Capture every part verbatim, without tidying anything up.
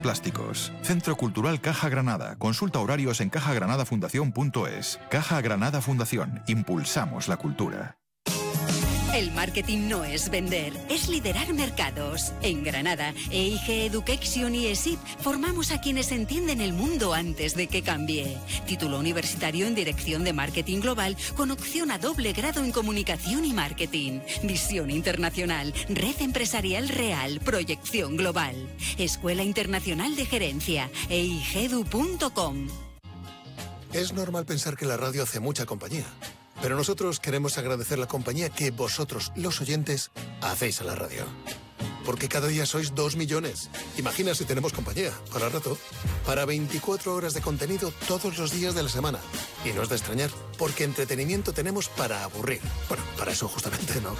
Plásticos. Centro Cultural Caja Granada. Consulta horarios en caja granada fundación punto es. Caja Granada Fundación. Impulsamos la cultura. El marketing no es vender, es liderar mercados. En Granada, E I G Education y E S I P formamos a quienes entienden el mundo antes de que cambie. Título universitario en Dirección de Marketing Global con opción a doble grado en Comunicación y Marketing. Visión internacional, red empresarial real, proyección global. Escuela Internacional de Gerencia, e i g edu punto com. Es normal pensar que la radio hace mucha compañía. Pero nosotros queremos agradecer la compañía que vosotros, los oyentes, hacéis a la radio. Porque cada día sois dos millones. Imagina si tenemos compañía, para rato. Para veinticuatro horas de contenido todos los días de la semana. Y no es de extrañar, porque entretenimiento tenemos para aburrir. Bueno, para eso justamente, ¿no?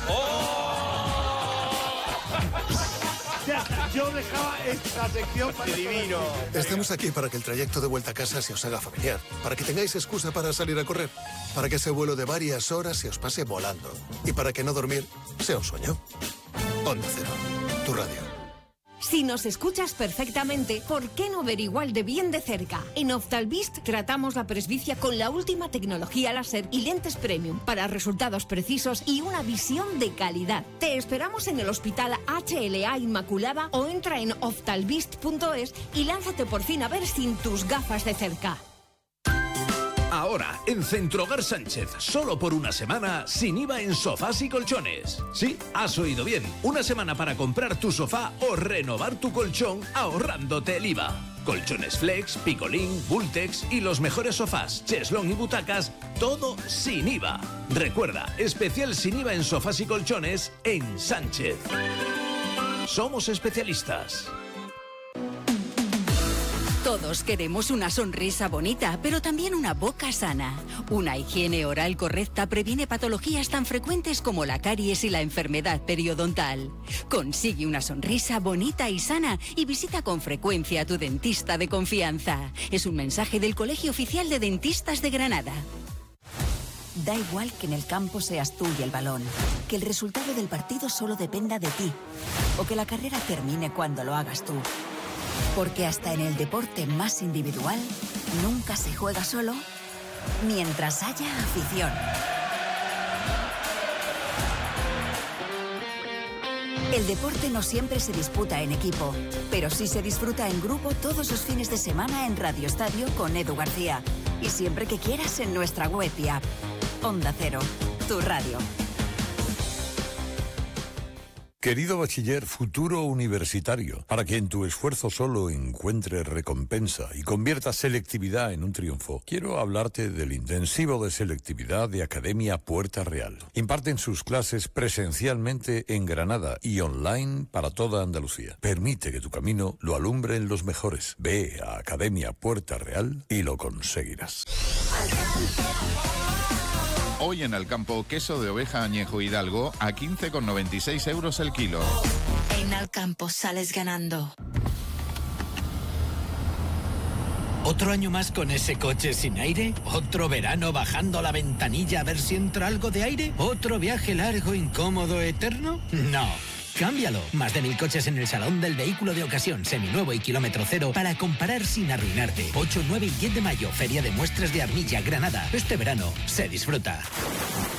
Yo dejaba esta sección para... divino. Estamos aquí para que el trayecto de vuelta a casa se os haga familiar, para que tengáis excusa para salir a correr, para que ese vuelo de varias horas se os pase volando y para que no dormir sea un sueño. Onda Cero, tu radio. Si nos escuchas perfectamente, ¿por qué no ver igual de bien de cerca? En Optalvist tratamos la presbicia con la última tecnología láser y lentes premium para resultados precisos y una visión de calidad. Te esperamos en el Hospital H L A Inmaculada o entra en optalvist punto es y lánzate por fin a ver sin tus gafas de cerca. Ahora, en Centrohogar Sánchez, solo por una semana, sin I V A en sofás y colchones. Sí, has oído bien. Una semana para comprar tu sofá o renovar tu colchón ahorrándote el I V A. Colchones Flex, Picolín, Bultex y los mejores sofás, cheslón y butacas, todo sin I V A. Recuerda, especial sin I V A en sofás y colchones en Sánchez. Somos especialistas. Todos queremos una sonrisa bonita, pero también una boca sana. Una higiene oral correcta previene patologías tan frecuentes como la caries y la enfermedad periodontal. Consigue una sonrisa bonita y sana y visita con frecuencia a tu dentista de confianza. Es un mensaje del Colegio Oficial de Dentistas de Granada. Da igual que en el campo seas tú y el balón, que el resultado del partido solo dependa de ti, o que la carrera termine cuando lo hagas tú. Porque hasta en el deporte más individual, nunca se juega solo mientras haya afición. El deporte no siempre se disputa en equipo, pero sí se disfruta en grupo todos los fines de semana en Radio Estadio con Edu García. Y siempre que quieras en nuestra web y app. Onda Cero, tu radio. Querido bachiller, futuro universitario, para que en tu esfuerzo solo encuentres recompensa y conviertas selectividad en un triunfo, quiero hablarte del intensivo de selectividad de Academia Puerta Real. Imparten sus clases presencialmente en Granada y online para toda Andalucía. Permite que tu camino lo alumbren los mejores. Ve a Academia Puerta Real y lo conseguirás. Hoy en el campo, queso de oveja añejo Hidalgo a quince con noventa y seis euros el kilo. En Alcampo sales ganando. ¿Otro año más con ese coche sin aire? ¿Otro verano bajando la ventanilla a ver si entra algo de aire? ¿Otro viaje largo, incómodo, eterno? No. Cámbialo. Más de mil coches en el Salón del Vehículo de Ocasión, seminuevo y kilómetro cero para comparar sin arruinarte. ocho, nueve y diez de mayo, Feria de Muestras de Armilla, Granada. Este verano se disfruta.